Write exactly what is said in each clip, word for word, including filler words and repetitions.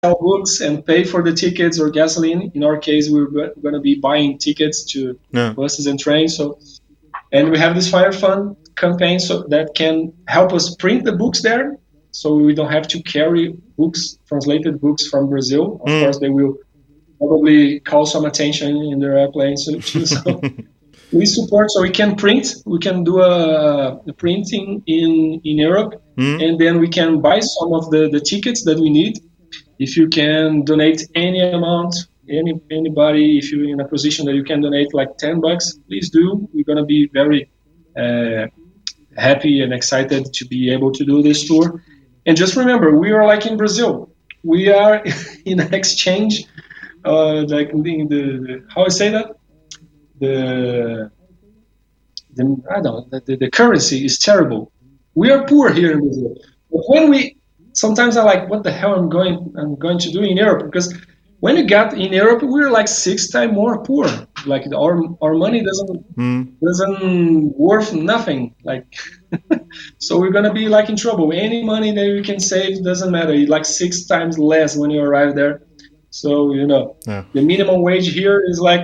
sell books and pay for the tickets or gasoline. In our case, we're going to be buying tickets to yeah. buses and trains. So, and we have this Fire Fund campaign so that can help us print the books there, so we don't have to carry books, translated books from Brazil. Of mm. course, they will probably call some attention in their airplane. So, so we support, so we can print, we can do a, a printing in, in Europe, mm. and then we can buy some of the, the tickets that we need. If you can donate any amount, any anybody, if you're in a position that you can donate like ten bucks, please do. We're going to be very uh, happy and excited to be able to do this tour. And just remember, we are like in Brazil. We are in an exchange, uh, like the, the, how I say that? The, the I don't know, the, the currency is terrible. We are poor here in Brazil. But when we, sometimes I'm like, what the hell I'm going I'm going to do in Europe? Because when you get in Europe, we're like six times more poor. Like our our money doesn't mm. doesn't worth nothing. Like so we're gonna be like in trouble. Any money that you can save doesn't matter. It's like six times less when you arrive there. So you know yeah. the minimum wage here is like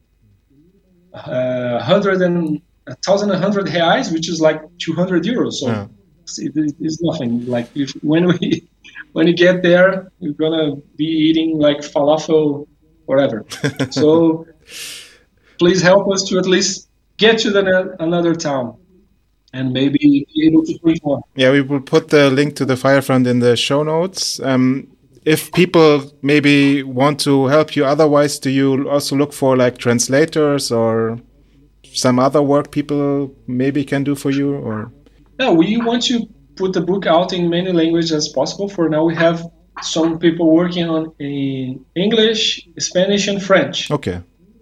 uh, hundred and a thousand a hundred reais, which is like two hundred euros. So yeah. it, it's nothing. Like if when we when you get there, you're gonna be eating like falafel, whatever. So please help us to at least get to the, another town and maybe be able to print one. Yeah, we will put the link to the Fire Fund in the show notes. Um, if people maybe want to help you otherwise, do you also look for like translators or some other work people maybe can do for you? Or no, we want to put the book out in many languages as possible. For now, we have some people working on in English, Spanish, and French. Okay.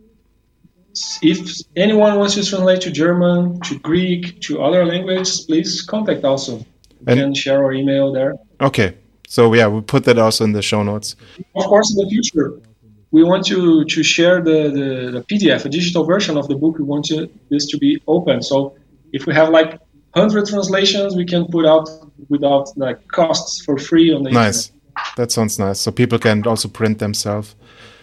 If anyone wants to translate to German, to Greek, to other languages, please contact also. You and, can share our email there. Okay. So yeah, we'll put that also in the show notes. Of course, in the future, we want to, to share the, the, the P D F, a digital version of the book. We want to, this to be open. So if we have like one hundred translations, we can put out without like costs for free on the nice. internet. That sounds nice. So people can also print themselves.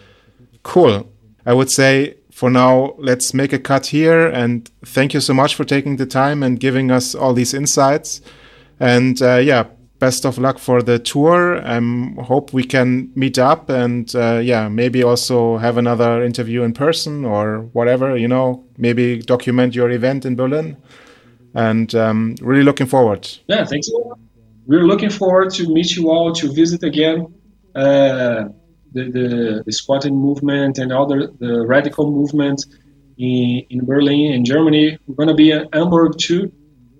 Cool. I would say for now, let's make a cut here. And thank you so much for taking the time and giving us all these insights. And uh, yeah, best of luck for the tour. I um, hope we can meet up and uh, yeah, maybe also have another interview in person or whatever, you know, maybe document your event in Berlin. And um, really looking forward. Yeah, thanks a lot. We're looking forward to meet you all, to visit again uh, the, the the squatting movement and other the radical movement in, in Berlin and Germany. We're going to be in Hamburg too.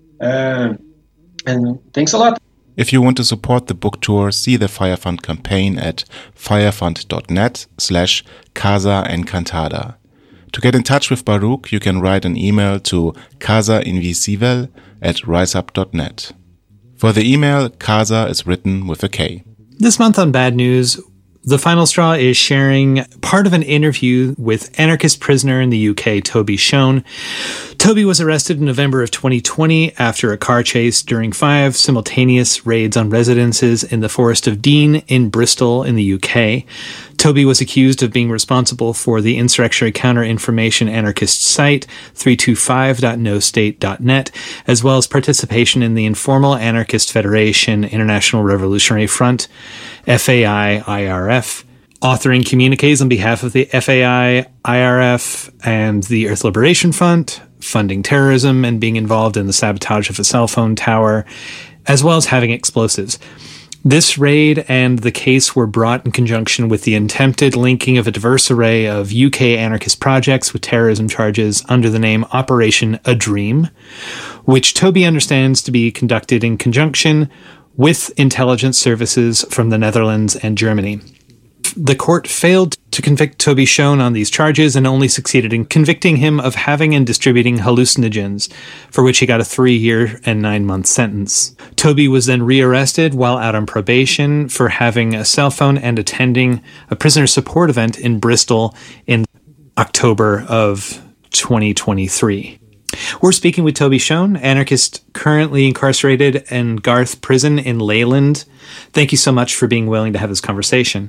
Uh, and thanks a lot. If you want to support the book tour, see the Fire Fund campaign at firefund.net slash Casa Encantada. To get in touch with Baruch, you can write an email to casainvisível at riseup dot net. For the email, Casa is written with a K. This month on Bad News, The Final Straw is sharing part of an interview with anarchist prisoner in the U K, Toby Shone. Toby was arrested in November of twenty twenty after a car chase during five simultaneous raids on residences in the Forest of Dean in Bristol in the U K. Toby was accused of being responsible for the insurrectionary counter-information anarchist site three two five dot no state dot net, as well as participation in the Informal Anarchist Federation International Revolutionary Front, F A I I R F, authoring communiques on behalf of the F A I I R F and the Earth Liberation Front, funding terrorism and being involved in the sabotage of a cell phone tower, as well as having explosives. This raid and the case were brought in conjunction with the attempted linking of a diverse array of U K anarchist projects with terrorism charges under the name Operation A Dream, which Toby understands to be conducted in conjunction with intelligence services from the Netherlands and Germany. The court failed to convict Toby Shone on these charges and only succeeded in convicting him of having and distributing hallucinogens, for which he got a three-year and nine-month sentence. Toby was then rearrested while out on probation for having a cell phone and attending a prisoner support event in Bristol in October of twenty twenty-three. We're speaking with Toby Schoen, anarchist currently incarcerated in Garth Prison in Leyland. Thank you so much for being willing to have this conversation.